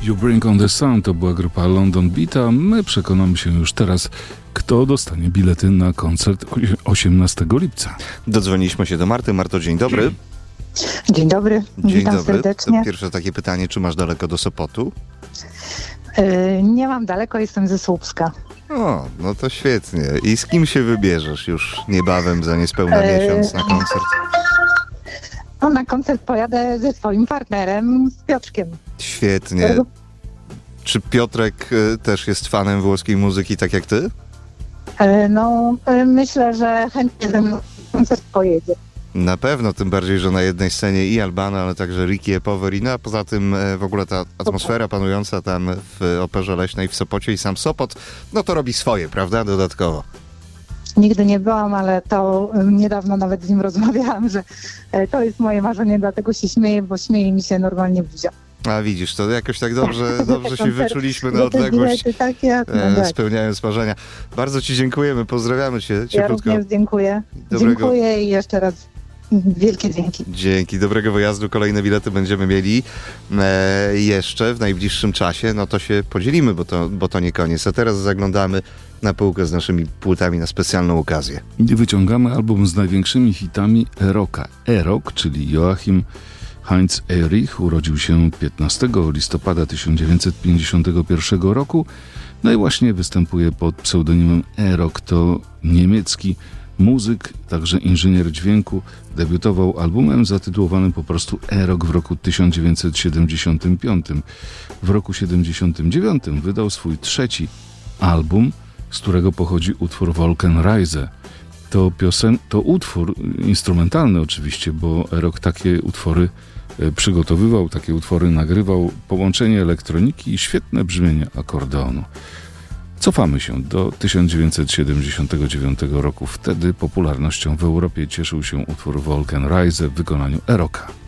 You Bring on the Sun to była grupa London Beat, a my przekonamy się już teraz, kto dostanie bilety na koncert 18 lipca. Dodzwoniliśmy się do Marty. Marto, dzień dobry. Dzień dobry, witam serdecznie. To pierwsze takie pytanie, czy masz daleko do Sopotu? Nie mam daleko, jestem ze Słupska. O, no to świetnie. I z kim się wybierzesz już niebawem, za niespełna miesiąc na koncert? No, na koncert pojadę ze swoim partnerem, z Piotrkiem. Świetnie. Czy Piotrek też jest fanem włoskiej muzyki, tak jak ty? Myślę, że chętnie ze mną na koncert pojedzie. Na pewno, tym bardziej, że na jednej scenie i Albano, ale także Ricky e Poverino, a poza tym w ogóle ta atmosfera panująca tam w Operze Leśnej w Sopocie i sam Sopot, no to robi swoje, prawda, dodatkowo. Nigdy nie byłam, ale to niedawno nawet z nim rozmawiałam, że to jest moje marzenie, dlatego się śmieję, bo śmieje mi się normalnie buzia. A widzisz, to jakoś tak dobrze się wyczuliśmy na odległość, spełniając marzenia. Bardzo ci dziękujemy, pozdrawiamy cię ciepłutko. Ja również dziękuję. Dziękuję i jeszcze raz wielkie dzięki. Dzięki, dobrego wyjazdu. Kolejne bilety będziemy mieli jeszcze w najbliższym czasie. No to się podzielimy, bo to nie koniec. A teraz zaglądamy na półkę z naszymi płytami na specjalną okazję. Wyciągamy album z największymi hitami Eroka. Erok, czyli Joachim Heinz Erich, urodził się 15 listopada 1951 roku. No i właśnie występuje pod pseudonimem Erok. To niemiecki muzyk, także inżynier dźwięku. Debiutował albumem zatytułowanym po prostu Erok w roku 1975. W roku 1979 wydał swój trzeci album, z którego pochodzi utwór Wolkenreise. To utwór instrumentalny oczywiście, bo Erok takie utwory przygotowywał, takie utwory nagrywał, połączenie elektroniki i świetne brzmienie akordeonu. Cofamy się do 1979 roku. Wtedy popularnością w Europie cieszył się utwór Wolkenreise w wykonaniu Eroka.